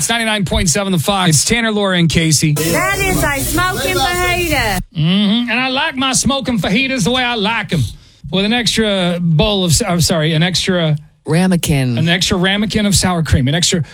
It's 99.7 The Fox. It's Tanner, Laura, and Casey. That is a smoking fajita. And I like my smoking fajitas the way I like them. With an extra an extra ramekin of sour cream, an extra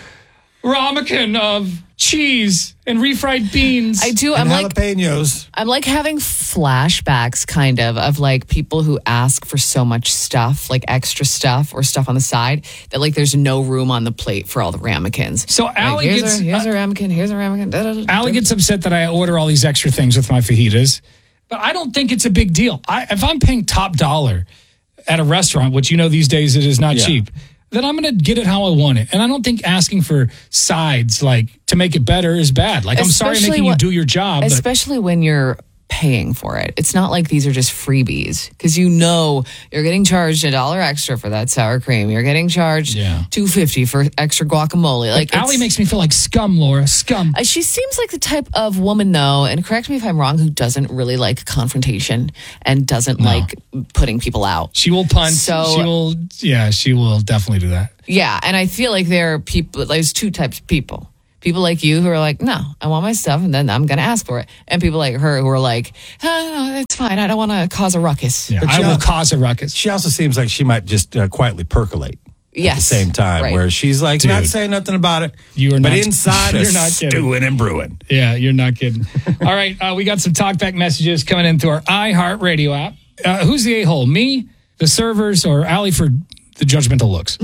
ramekin of cheese and refried beans. I do. I'm jalapenos. I'm like having flashbacks kind of like people who ask for so much stuff, like extra stuff or stuff on the side that like there's no room on the plate for all the ramekins. So Allie here's a ramekin, here's a ramekin. Allie gets upset that I order all these extra things with my fajitas, but I don't think it's a big deal. If I'm paying top dollar at a restaurant, which these days it is not cheap, then I'm going to get it how I want it. And I don't think asking for sides, like, to make it better is bad. Like, I'm sorry making you do your job. Especially when you're paying for it. It's not like these are just freebies. Because you're getting charged $1 extra for that sour cream. You're getting charged $2.50 for extra guacamole. Like Allie makes me feel like scum, Laura. Scum. She seems like the type of woman, though, and correct me if I'm wrong, who doesn't really like confrontation and doesn't like putting people out. She will punt. So she will definitely do that. Yeah, and I feel like there are people, there's two types of people. People like you who are like, no, I want my stuff, and then I'm going to ask for it. And people like her who are like, no, it's fine. I don't want to cause a ruckus. Yeah, I will cause a ruckus. She also seems like she might just quietly percolate at the same time, where she's like, not saying nothing about it. But inside, you're not stewing and brewing. Yeah, you're not kidding. All right, we got some talkback messages coming in through our iHeartRadio app. Who's the a-hole, me, the servers, or Allie for the judgmental looks?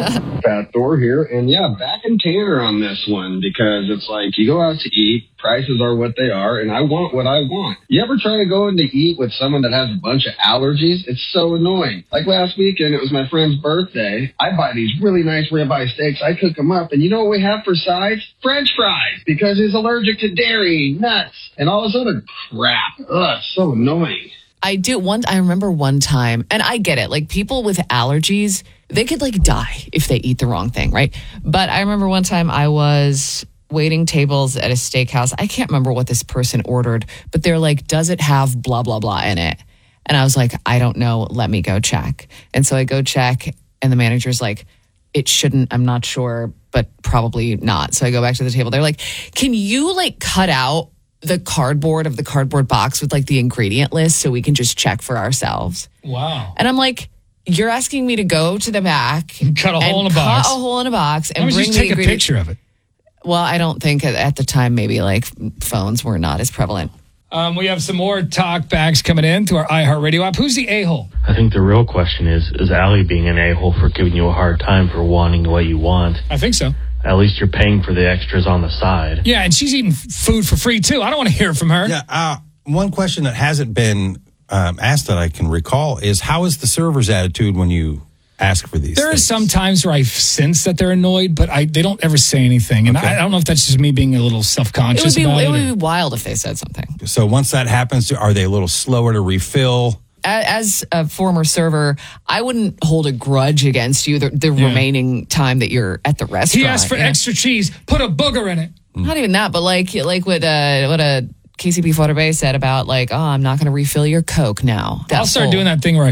Fat Thor here, and backing Tanner on this one, because it's like you go out to eat, prices are what they are, and I want what I want. You ever try to go in to eat with someone that has a bunch of allergies? It's so annoying. Like last weekend, it was my friend's birthday. I buy these really nice ribeye steaks. I cook them up, and you know what we have for sides? French fries, because he's allergic to dairy, nuts, and all this other crap. Ugh, it's so annoying. I remember one time, and I get it, like people with allergies, they could like die if they eat the wrong thing, right? But I remember one time I was waiting tables at a steakhouse. I can't remember what this person ordered, but they're like, does it have blah, blah, blah in it? And I was like, I don't know. Let me go check. And so I go check, and the manager's like, it shouldn't, I'm not sure, but probably not. So I go back to the table. They're like, can you like cut out the cardboard box with like the ingredient list so we can just check for ourselves? Wow. And I'm like, you're asking me to go to the back and cut a hole in a box and bring just take a picture of it. Well, I don't think at the time maybe like phones were not as prevalent. We have some more talkbacks coming in to our iHeartRadio app. Who's the a-hole? I think the real question is Allie being an a-hole for giving you a hard time for wanting what you want? I think so. At least you're paying for the extras on the side. Yeah, and she's eating food for free, too. I don't want to hear from her. Yeah, one question that hasn't been asked that I can recall is, how is the server's attitude when you ask for these There things? are some times where I sense that they're annoyed, but they don't ever say anything. And I don't know if that's just me being a little self-conscious about it. It would be wild if they said something. So once that happens, are they a little slower to refill? As a former server, I wouldn't hold a grudge against you the remaining time that you're at the restaurant. He asked for extra cheese. Put a booger in it. Not even that, but like what a KCP Fotobe said about like, I'm not going to refill your Coke now. I'll start doing that thing where I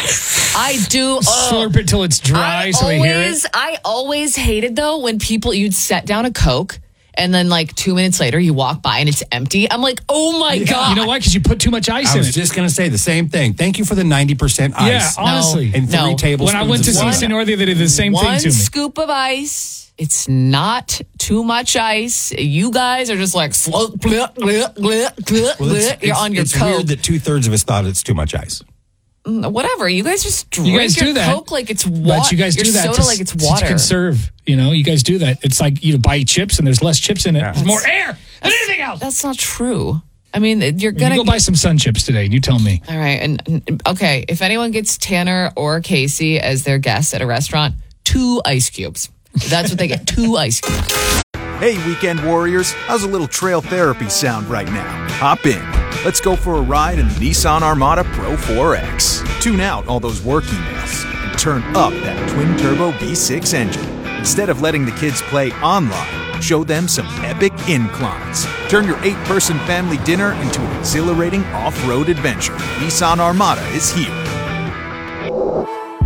do slurp it till it's dry so they hear it. I always hated though when you'd set down a Coke. And then, like, 2 minutes later, you walk by and it's empty. I'm like, oh, my God. You know why? Because you put too much ice in it. I was just going to say the same thing. Thank you for the 90% ice. Yeah, honestly. And 3 tablespoons. When I went to see Senordia, they did the same thing to me. 1 scoop of ice. It's not too much ice. You guys are just like, you're on your It's Coke. weird that 2/3 of us thought it's too much ice. Whatever. You guys just drink your Coke like it's water. But you guys do that soda like it's water. To conserve. You guys do that. It's like you buy chips and there's less chips in it. There's more air than anything else. That's not true. I mean, you're going to go buy some Sun Chips today. You tell me. All right. And okay, if anyone gets Tanner or Casey as their guests at a restaurant, 2 ice cubes. That's what they get. 2 ice cubes. Hey, weekend warriors. How's a little trail therapy sound right now? Hop in. Let's go for a ride in the Nissan Armada Pro 4X. Tune out all those work emails and turn up that twin-turbo V6 engine. Instead of letting the kids play online, show them some epic inclines. Turn your 8-person family dinner into an exhilarating off-road adventure. Nissan Armada is here.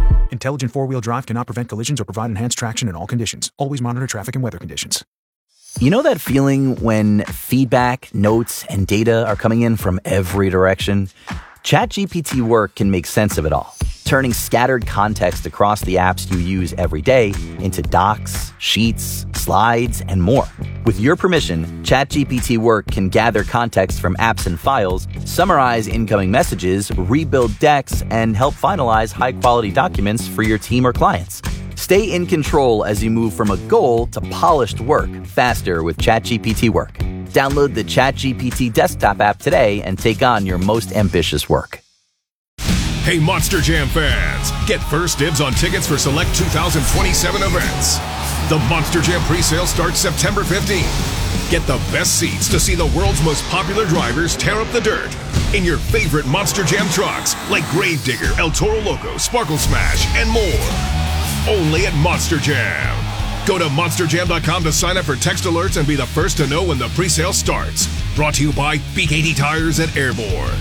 Intelligent 4-wheel drive cannot prevent collisions or provide enhanced traction in all conditions. Always monitor traffic and weather conditions. You know that feeling when feedback, notes, and data are coming in from every direction? ChatGPT Work can make sense of it all, turning scattered context across the apps you use every day into docs, sheets, slides, and more. With your permission, ChatGPT Work can gather context from apps and files, summarize incoming messages, rebuild decks, and help finalize high-quality documents for your team or clients. Stay in control as you move from a goal to polished work faster with ChatGPT Work. Download the ChatGPT desktop app today and take on your most ambitious work. Hey, Monster Jam fans, get first dibs on tickets for select 2027 events. The Monster Jam presale starts September 15th. Get the best seats to see the world's most popular drivers tear up the dirt in your favorite Monster Jam trucks like Gravedigger, El Toro Loco, Sparkle Smash, and more. Only at Monster Jam. Go to monsterjam.com to sign up for text alerts and be the first to know when the presale starts. Brought to you by BKD Tires at Airborne.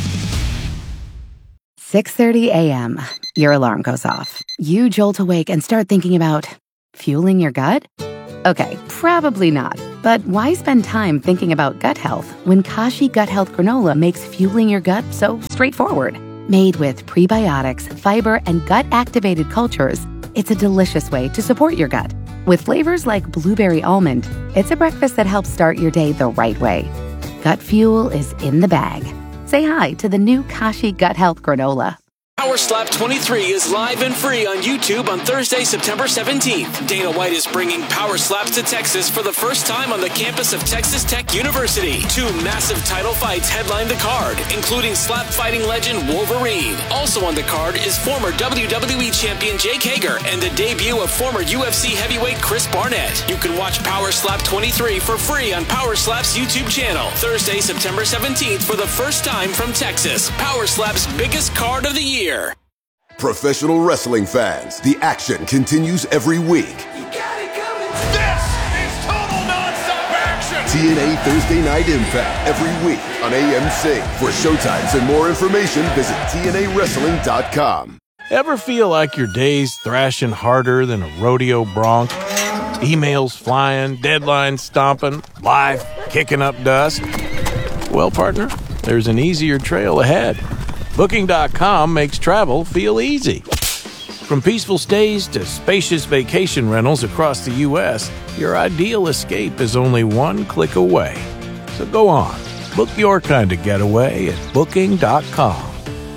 6:30 a.m. Your alarm goes off. You jolt awake and start thinking about fueling your gut? Okay, probably not. But why spend time thinking about gut health when Kashi Gut Health Granola makes fueling your gut so straightforward? Made with prebiotics, fiber, and gut-activated cultures, it's a delicious way to support your gut. With flavors like blueberry almond, it's a breakfast that helps start your day the right way. Gut fuel is in the bag. Say hi to the new Kashi Gut Health Granola. Power Slap 23 is live and free on YouTube on Thursday, September 17th. Dana White is bringing Power Slaps to Texas for the first time on the campus of Texas Tech University. 2 massive title fights headline the card, including slap fighting legend Wolverine. Also on the card is former WWE champion Jake Hager and the debut of former UFC heavyweight Chris Barnett. You can watch Power Slap 23 for free on Power Slap's YouTube channel. Thursday, September 17th for the first time from Texas. Power Slap's biggest card of the year. Professional wrestling fans, the action continues every week. You got it coming. This is total nonstop action. TNA Thursday Night Impact every week on AMC. For showtimes and more information, visit TNAWrestling.com. Ever feel like your day's thrashing harder than a rodeo bronc? Emails flying, deadlines stomping, life kicking up dust? Well, partner, there's an easier trail ahead. Booking.com makes travel feel easy. From peaceful stays to spacious vacation rentals across the U.S., your ideal escape is only one click away. So go on, book your kind of getaway at Booking.com.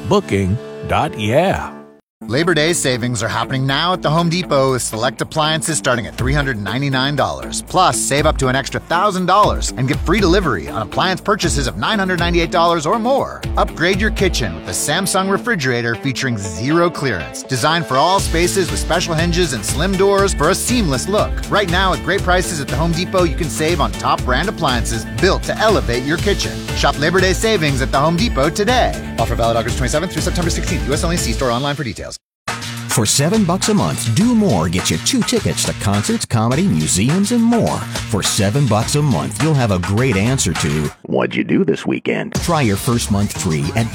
Booking.yeah. Labor Day savings are happening now at the Home Depot with select appliances starting at $399. Plus, save up to an extra $1,000 and get free delivery on appliance purchases of $998 or more. Upgrade your kitchen with the Samsung refrigerator featuring zero clearance. Designed for all spaces with special hinges and slim doors for a seamless look. Right now, at great prices at the Home Depot, you can save on top brand appliances built to elevate your kitchen. Shop Labor Day savings at the Home Depot today. Offer valid August 27th through September 16th. U.S. only. See store online for details. For $7 a month, Do More gets you 2 tickets to concerts, comedy, museums, and more. For $7 a month, you'll have a great answer to, what'd you do this weekend? Try your first month free at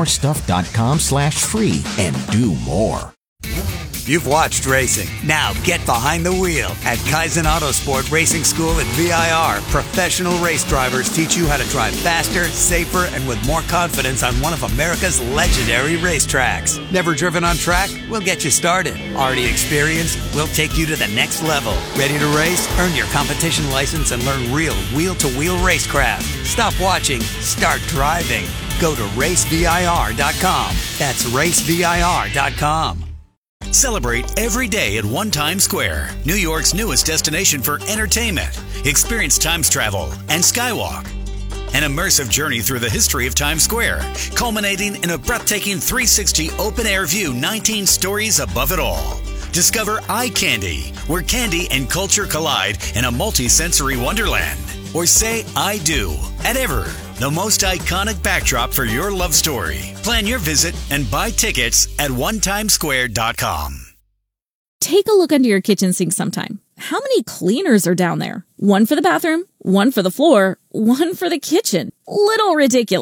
domorestuff.com/free and do more. You've watched racing. Now get behind the wheel at Kaizen Autosport Racing School at VIR. Professional race drivers teach you how to drive faster, safer, and with more confidence on one of America's legendary racetracks. Never driven on track? We'll get you started. Already experienced? We'll take you to the next level. Ready to race? Earn your competition license and learn real wheel-to-wheel racecraft. Stop watching. Start driving. Go to racevir.com. That's racevir.com. Celebrate every day at One Times Square, New York's newest destination for entertainment. Experience Times Travel and Skywalk. An immersive journey through the history of Times Square, culminating in a breathtaking 360 open-air view 19 stories above it all. Discover Eye Candy, where candy and culture collide in a multi-sensory wonderland. Or say I do at Ever, the most iconic backdrop for your love story. Plan your visit and buy tickets at onetimesquare.com. Take a look under your kitchen sink sometime. How many cleaners are down there? One for the bathroom, one for the floor, one for the kitchen. Little ridiculous.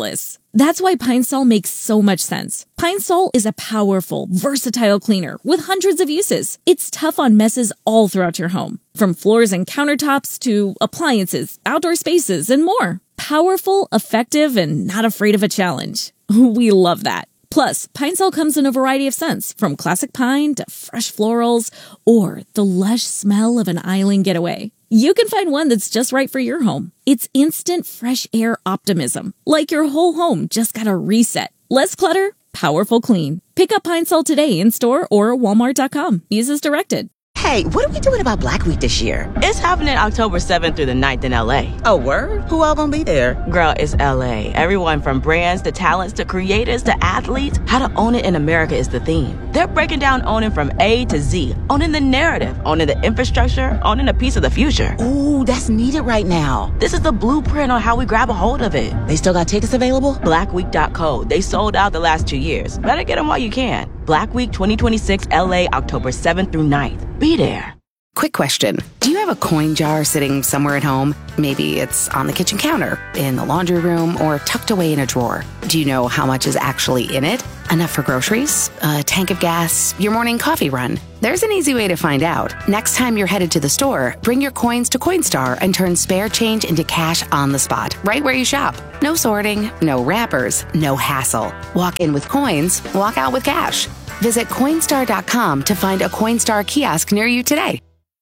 That's why Pine Sol makes so much sense. Pine Sol is a powerful, versatile cleaner with hundreds of uses. It's tough on messes all throughout your home, from floors and countertops to appliances, outdoor spaces, and more. Powerful, effective, and not afraid of a challenge. We love that. Plus, Pine Sol comes in a variety of scents, from classic pine to fresh florals, or the lush smell of an island getaway. You can find one that's just right for your home. It's instant fresh air optimism, like your whole home just got a reset. Less clutter, powerful clean. Pick up Pine Sol today in store or walmart.com. Use as directed. Hey, what are we doing about Black Week this year? It's happening October 7th through the 9th in LA. Oh, word? Who all gonna be there? Girl, it's LA. Everyone from brands to talents to creators to athletes. How to own it in America is the theme. They're breaking down owning from A to Z. Owning the narrative, owning the infrastructure, owning a piece of the future. Ooh, that's needed right now. This is the blueprint on how we grab a hold of it. They still got tickets available? Blackweek.co. They sold out the last 2 years. Better get them while you can. Black Week 2026 LA, October 7th through 9th. Be there. Quick question. Do you have a coin jar sitting somewhere at home? Maybe it's on the kitchen counter, in the laundry room, or tucked away in a drawer. Do you know how much is actually in it? Enough for groceries? A tank of gas? Your morning coffee run? There's an easy way to find out. Next time you're headed to the store, bring your coins to Coinstar and turn spare change into cash on the spot, right where you shop. No sorting, no wrappers, no hassle. Walk in with coins, walk out with cash. Visit Coinstar.com to find a Coinstar kiosk near you today.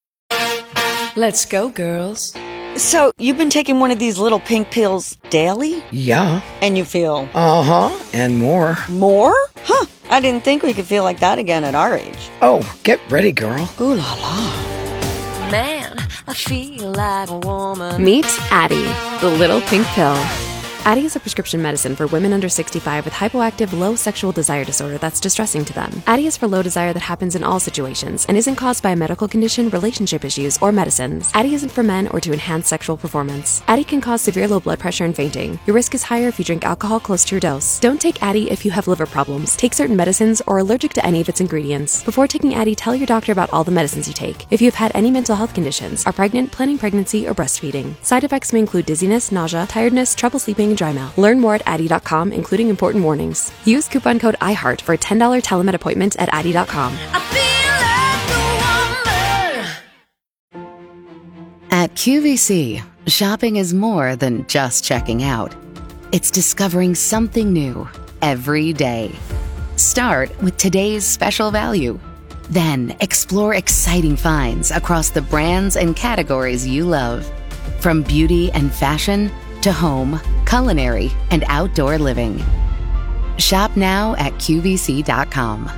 Let's go, girls. So, you've been taking one of these little pink pills daily? Yeah. And you feel? Uh-huh, and more. More? Huh, I didn't think we could feel like that again at our age. Oh, get ready, girl. Ooh la la. Man, I feel like a woman. Meet Addyi, the little pink pill. Addyi is a prescription medicine for women under 65 with hypoactive low sexual desire disorder that's distressing to them. Addyi is for low desire that happens in all situations and isn't caused by a medical condition, relationship issues, or medicines. Addyi isn't for men or to enhance sexual performance. Addyi can cause severe low blood pressure and fainting. Your risk is higher if you drink alcohol close to your dose. Don't take Addyi if you have liver problems, take certain medicines, or are allergic to any of its ingredients. Before taking Addyi, tell your doctor about all the medicines you take. If you have had any mental health conditions, are pregnant, planning pregnancy, or breastfeeding. Side effects may include dizziness, nausea, tiredness, trouble sleeping, and dry mouth. Learn more at Addyi.com, including important warnings. Use coupon code IHEART for a $10 telemed appointment at Addyi.com. At QVC, shopping is more than just checking out. It's discovering something new every day. Start with today's special value. Then explore exciting finds across the brands and categories you love. From beauty and fashion to home, culinary, and outdoor living. Shop now at QVC.com.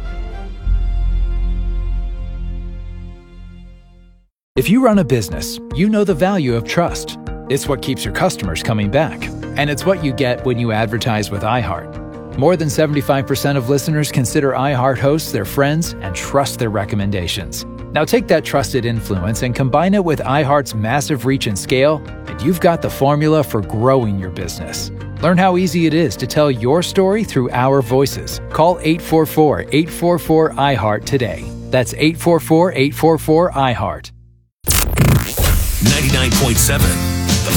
If you run a business, you know the value of trust. It's what keeps your customers coming back. And it's what you get when you advertise with iHeart. More than 75% of listeners consider iHeart hosts their friends and trust their recommendations. Now take that trusted influence and combine it with iHeart's massive reach and scale, and you've got the formula for growing your business. Learn how easy it is to tell your story through our voices. Call 844-844-iHeart today. That's 844-844-iHeart. 99.7